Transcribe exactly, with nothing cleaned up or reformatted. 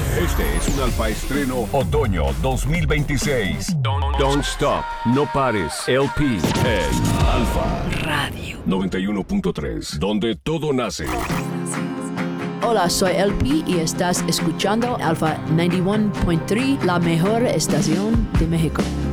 Este es un Alfa Estreno Otoño dos mil veintiséis. Don't, don't Stop, No Pares, L P en Alfa Radio noventa y uno punto tres, donde todo nace. Hola, soy L P y estás escuchando Alfa noventa y uno punto tres, la mejor estación de México.